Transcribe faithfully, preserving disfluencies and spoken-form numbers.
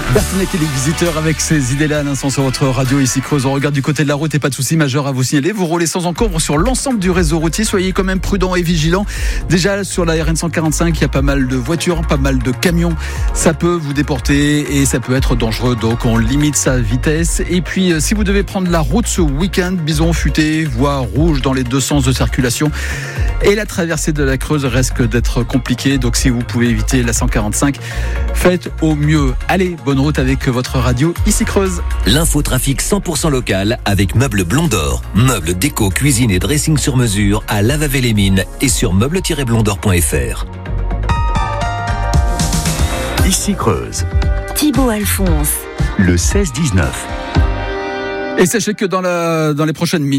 Bertinec et les visiteurs avec ces idées-là à l'instant sur votre radio ici Creuse. On regarde du côté de la route et pas de soucis majeurs à vous signaler. Vous roulez sans encombre sur l'ensemble du réseau routier. Soyez quand même prudents et vigilants. Déjà sur la R N cent quarante-cinq, il y a pas mal de voitures, pas mal de camions. Ça peut vous déporter et ça peut être dangereux. Donc on limite sa vitesse. Et puis si vous devez prendre la route ce week-end, bison futé, voie rouge dans les deux sens de circulation. Et la traversée de la Creuse risque d'être compliquée. Donc si vous pouvez éviter la cent quarante-cinq, faites au mieux. Allez, bonne route avec votre radio ici Creuse. L'infotrafic cent pour cent local avec Meubles Blondor. Meubles, déco, cuisine et dressing sur mesure à Lavavé-les-Mines et sur meubles tiret blondor point f r. Ici Creuse. Thibaut Alphonse. Le seize dix-neuf. Et sachez que dans, la, dans les prochaines minutes,